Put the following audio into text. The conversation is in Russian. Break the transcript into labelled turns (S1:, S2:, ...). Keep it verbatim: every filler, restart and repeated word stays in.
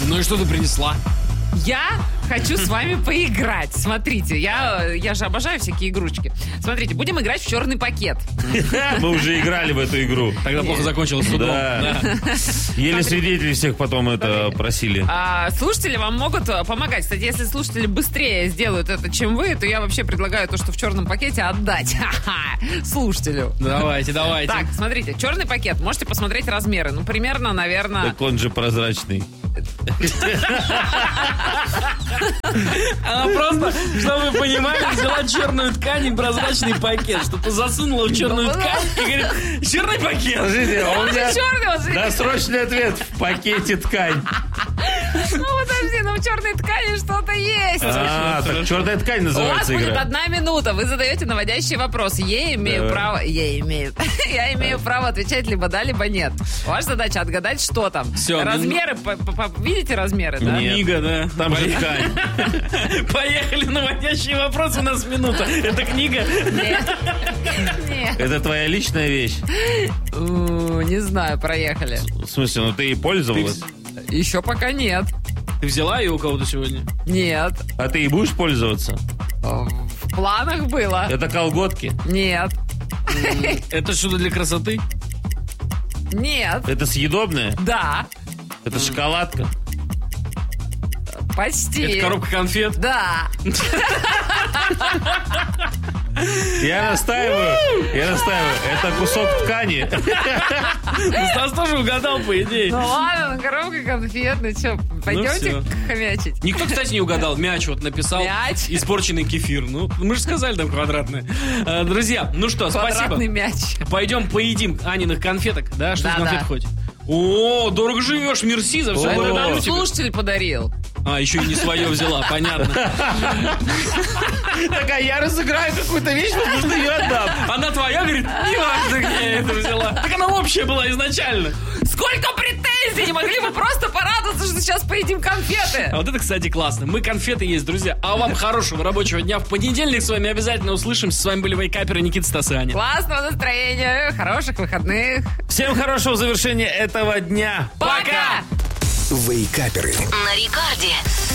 S1: Ну и что ты принесла?
S2: Я хочу с вами поиграть. Смотрите, я, я же обожаю всякие игрушки. Смотрите, будем играть в черный пакет.
S3: Мы уже играли в эту игру.
S1: Тогда плохо закончилось судом.
S3: Да. Еле свидетели всех потом это просили.
S2: А, слушатели вам могут помогать. Кстати, если слушатели быстрее сделают это, чем вы, то я вообще предлагаю то, что в черном пакете отдать слушателю.
S1: Давайте, давайте.
S2: Так, смотрите, черный пакет. Можете посмотреть размеры. Ну, примерно, наверное...
S3: Так он же прозрачный.
S1: Она просто, чтобы вы понимали, взяла черную ткань и прозрачный пакет. Что-то засунула в черную ткань и говорит, черный пакет.
S3: Подождите, а у
S2: Он же
S3: меня
S2: черный, он же-
S3: досрочный ответ: в пакете ткань.
S2: Ну, подожди, ну в черной ткани что-то есть.
S3: А, так черная ткань
S2: У вас
S3: называется
S2: будет
S3: игра.
S2: одна минута. Вы задаете наводящий вопрос. Я имею
S3: Да.
S2: право... Я имею... Я имею право отвечать либо да, либо нет. Ваша задача отгадать, что там.
S1: Всё,
S2: Размеры... по- по- по- Видите размеры, да?
S3: Нет.
S1: Книга, да.
S3: Там же
S1: Поехали.
S3: ткань.
S1: Поехали, наводящий вопрос, у нас минута. Это книга?
S2: Нет. Нет.
S3: Это твоя личная вещь?
S2: У, Не знаю, проехали.
S3: В смысле, ну ты и пользовалась?
S2: Еще пока нет.
S1: Ты взяла ее у кого-то сегодня?
S2: Нет.
S3: А ты и будешь пользоваться?
S2: В планах было.
S3: Это колготки?
S2: Нет.
S1: Это что-то для красоты?
S2: Нет.
S3: Это съедобное?
S2: Да.
S3: Это шоколадка?
S2: Почти.
S1: Это коробка конфет?
S2: Да.
S3: Я настаиваю, я настаиваю. Это кусок ткани.
S1: Стас тоже угадал, по идее.
S2: Ну ладно, ну коробка конфет, ну что, пойдемте
S1: всё.
S2: хомячить?
S1: Никто, кстати, не угадал. Мяч вот написал.
S2: Мяч?
S1: Испорченный кефир. Ну, мы же сказали, там квадратное. Э, Друзья, ну что,
S2: Квадратный
S1: спасибо.
S2: мяч.
S1: Пойдем поедим Аниных конфеток. Да, что
S2: Да,
S1: за конфет
S2: да.
S1: хоть? О, дорого живешь, мерси за все.
S3: О.
S1: Благодарю
S2: Это
S1: тебя.
S2: слушатель подарил.
S1: А, еще и не свое взяла, понятно.
S3: Так, а я разыграю какую-то вещь, потому что ее отдам.
S1: Она твоя, говорит, не важно, где я это взяла. Так она общая была изначально.
S2: Сколько претензий! Не могли бы просто порадоваться, что сейчас поедим конфеты?
S1: А вот это, кстати, классно. Мы конфеты есть, друзья. А вам хорошего рабочего дня. В понедельник с вами обязательно услышимся. С вами были вейкаперы Никита, Стас и Аня.
S2: Классного настроения, хороших выходных.
S3: Всем хорошего завершения этого дня.
S2: Пока!
S4: Вейкаперы.
S5: На рекорде.